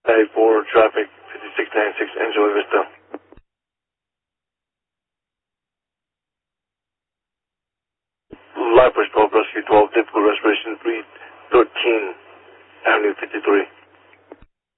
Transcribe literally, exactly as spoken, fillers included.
A four traffic, fifty-six ninety-six, Angela Vista. Live push twelve, rescue twelve, difficult respiration.